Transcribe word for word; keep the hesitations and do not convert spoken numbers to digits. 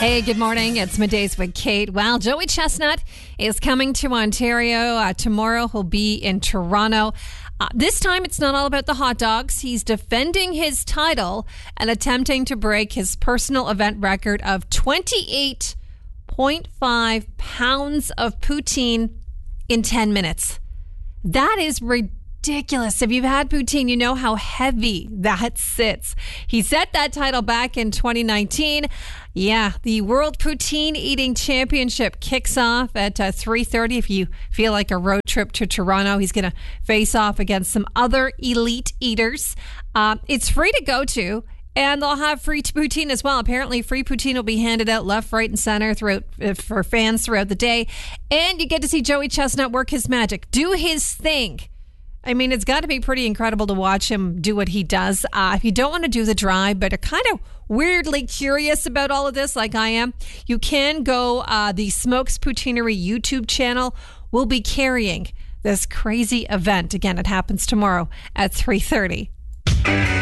Hey, good morning. It's Middays with Kate. Well, Joey Chestnut is coming to Ontario. Uh, tomorrow he'll be in Toronto. Uh, this time it's not all about the hot dogs. He's defending his title and attempting to break his personal event record of twenty-eight point five pounds of poutine in ten minutes. That is ridiculous. If you've had poutine, you know how heavy that sits. He set that title back in twenty nineteen. Yeah, the World Poutine Eating Championship kicks off at uh, three thirty. If you feel like a road trip to Toronto, he's going to face off against some other elite eaters. Uh, it's free to go to, and they'll have free poutine as well. Apparently, free poutine will be handed out left, right, and center throughout uh, for fans throughout the day. And you get to see Joey Chestnut work his magic, do his thing. I mean, it's got to be pretty incredible to watch him do what he does. Uh, if you don't want to do the drive, but are kind of weirdly curious about all of this like I am, you can go, uh, the Smokes Poutineery YouTube channel will be carrying this crazy event. Again, it happens tomorrow at three thirty.